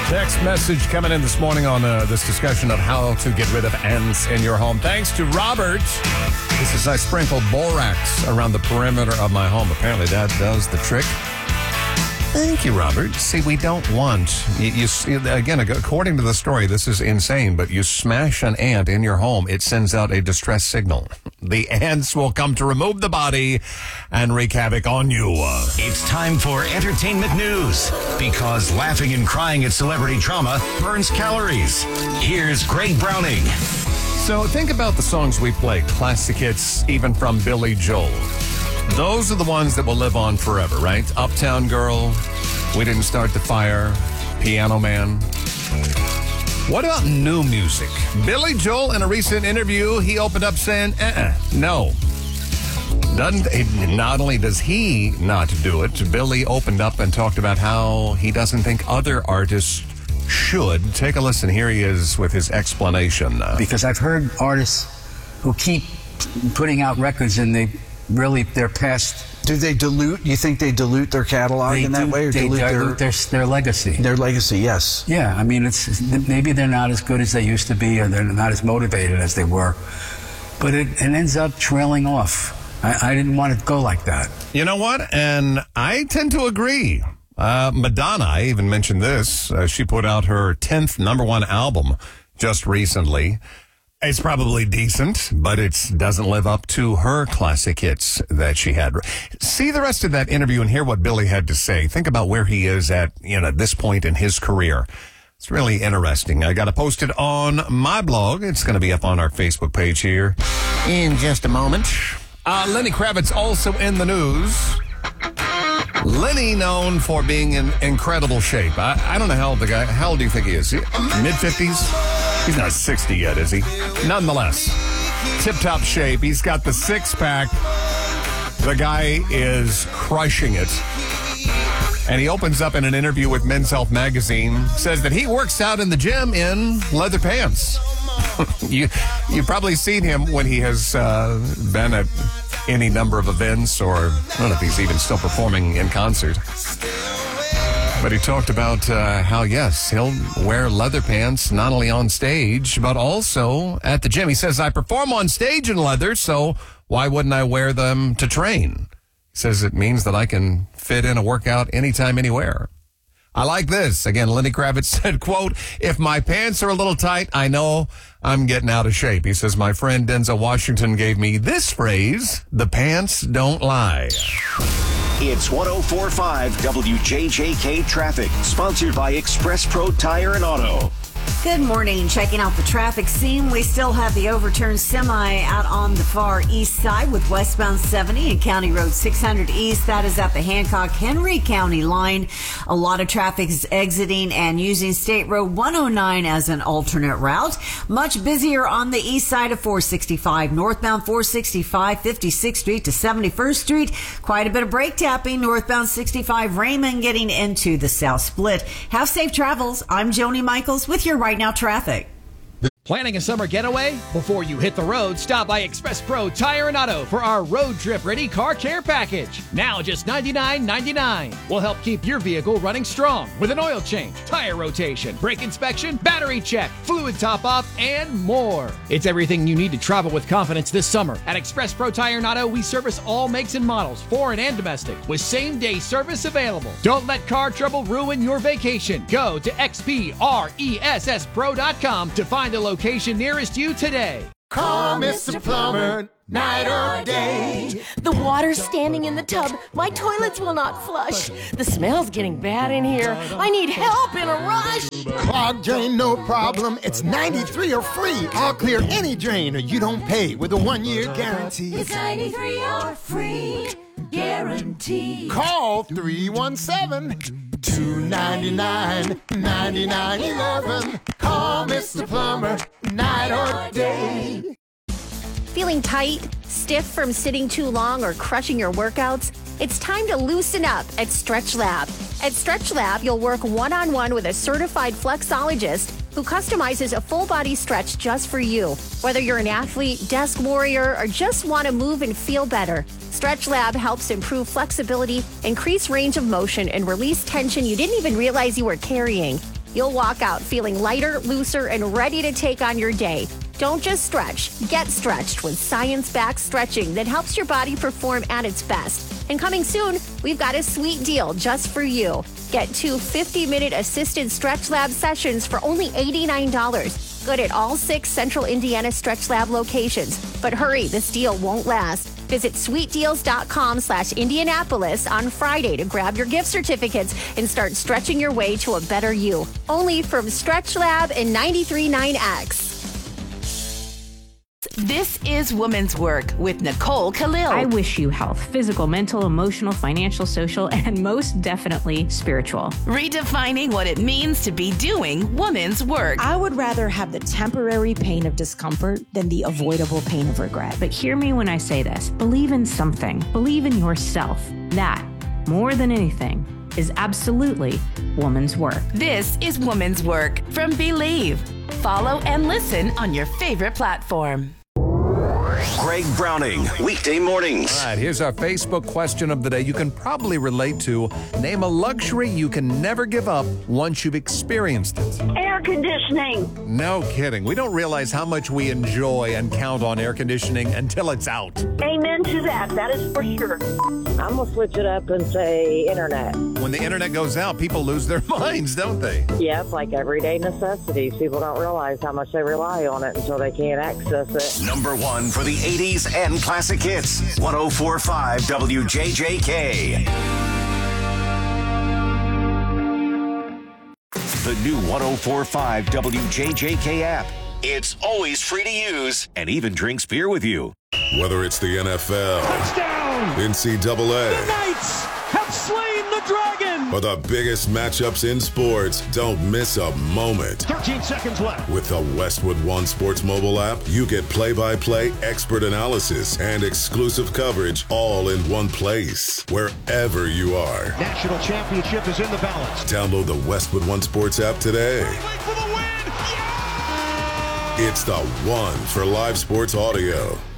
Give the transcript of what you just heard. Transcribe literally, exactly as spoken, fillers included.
Text message coming in this morning on uh, this discussion of how to get rid of ants in your home. Thanks to Robert. He says, I sprinkle borax around the perimeter of my home. Apparently that does the trick. Thank you, Robert. See, we don't want, you, you, again, according to the story, this is insane, but you smash an ant in your home, it sends out a distress signal. The ants will come to remove the body and wreak havoc on you. It's time for entertainment news, because laughing and crying at celebrity drama burns calories. Here's Greg Browning. So think about the songs we play, classic hits, even from Billy Joel. Those are the ones that will live on forever, right? Uptown Girl, We Didn't Start the Fire, Piano Man. What about new music? Billy Joel, in a recent interview, he opened up saying, uh-uh, no. Doesn't, it, not only does he not do it, Billy opened up and talked about how he doesn't think other artists should. Take a listen. Here he is with his explanation. Because I've heard artists who keep putting out records and they really, they're past. Do they dilute? You think they dilute their catalog in that do, way, or they dilute dilute their, their their legacy? Their legacy, yes. Yeah, I mean, it's maybe they're not as good as they used to be, or they're not as motivated as they were, but it, it ends up trailing off. I, I didn't want to go like that. You know what? And I tend to agree. Uh, Madonna, I even mentioned this. Uh, she put out her tenth number one album just recently. It's probably decent, but it doesn't live up to her classic hits that she had. See the rest of that interview and hear what Billy had to say. Think about where he is at, you know, this point in his career. It's really interesting. I got to post it on my blog. It's going to be up on our Facebook page here in just a moment. Uh, Lenny Kravitz also in the news. Lenny known for being in incredible shape. I, I don't know how old the guy, how old do you think he is? mid-fifties? He's not sixty yet, is he? Nonetheless, tip-top shape. He's got the six-pack. The guy is crushing it. And he opens up in an interview with Men's Health magazine, says that he works out in the gym in leather pants. you, you've probably seen him when he has uh, been at any number of events, or I don't know if he's even still performing in concert. But he talked about uh, how, yes, he'll wear leather pants not only on stage, but also at the gym. He says, I perform on stage in leather, so why wouldn't I wear them to train? He says it means that I can fit in a workout anytime, anywhere. I like this. Again, Lenny Kravitz said, quote, if my pants are a little tight, I know I'm getting out of shape. He says, my friend Denzel Washington gave me this phrase, the pants don't lie. It's one oh four point five W J J K Traffic, sponsored by Express Pro Tire and Auto. Good morning. Checking out the traffic scene. We still have the overturned semi out on the far east side with westbound seventy and County Road six hundred East. That is at the Hancock-Henry County line. A lot of traffic is exiting and using State Road one oh nine as an alternate route. Much busier on the east side of four sixty-five. Northbound four sixty-five, fifty-sixth Street to seventy-first Street. Quite a bit of brake tapping. Northbound sixty-five Raymond getting into the South Split. Have safe travels. I'm Joni Michaels with your Right Now traffic. Planning a summer getaway? Before you hit the road, stop by Express Pro Tire and Auto for our road trip ready car care package. Now just ninety-nine ninety-nine. We'll help keep your vehicle running strong with an oil change, tire rotation, brake inspection, battery check, fluid top off, and more. It's everything you need to travel with confidence this summer. At Express Pro Tire and Auto, we service all makes and models, foreign and domestic, with same day service available. Don't let car trouble ruin your vacation. Go to X P R E S S pro dot com to find a location location nearest you today. Call Mister Plumber, night or day. The water's standing in the tub. My toilets will not flush. The smell's getting bad in here. I need help in a rush. Clogged drain, no problem. It's ninety-three or free. I'll clear any drain or you don't pay with a one-year guarantee. It's ninety-three or free guarantee. Call three one seven, two nine nine, nine nine one one. Call Mister Plumber, night or day. Feeling tight, stiff from sitting too long, or crushing your workouts? It's time to loosen up at Stretch Lab. At Stretch Lab, you'll work one-on-one with a certified flexologist who customizes a full-body stretch just for you. Whether you're an athlete, desk warrior, or just want to move and feel better, Stretch Lab helps improve flexibility, increase range of motion, and release tension you didn't even realize you were carrying. You'll walk out feeling lighter, looser, and ready to take on your day. Don't just stretch. Get stretched with science-backed stretching that helps your body perform at its best. And coming soon, we've got a sweet deal just for you. Get two fifty-minute assisted Stretch Lab sessions for only eighty-nine dollars. Good at all six Central Indiana Stretch Lab locations. But hurry, this deal won't last. Visit sweetdeals.com slash Indianapolis on Friday to grab your gift certificates and start stretching your way to a better you. Only from Stretch Lab and ninety-three point nine X. This is Woman's Work with Nicole Khalil. I wish you health, physical, mental, emotional, financial, social, and most definitely spiritual. Redefining what it means to be doing woman's work. I would rather have the temporary pain of discomfort than the avoidable pain of regret. But hear me when I say this. Believe in something. Believe in yourself. That, more than anything, is absolutely woman's work. This is Woman's Work from Believe. Follow and listen on your favorite platform. Greg Browning, weekday mornings. All right, here's our Facebook question of the day you can probably relate to. Name a luxury you can never give up once you've experienced it. Air conditioning. No kidding. We don't realize how much we enjoy and count on air conditioning until it's out. Amen to that. That is for sure. I'm going to switch it up and say internet. When the internet goes out, people lose their minds, don't they? Yep, like everyday necessities. People don't realize how much they rely on it until they can't access it. Number one for the eighties and classic hits. one oh four point five W J J K. The new one oh four point five W J J K app. It's always free to use and even drinks beer with you. Whether it's the N F L, touchdown, N C double A, the Knights have slain the dragon, or the biggest matchups in sports, don't miss a moment. thirteen seconds left. With the Westwood One Sports mobile app, you get play-by-play expert analysis and exclusive coverage all in one place, wherever you are. National championship is in the balance. Download the Westwood One Sports app today. For the win. Yeah! It's the one for live sports audio.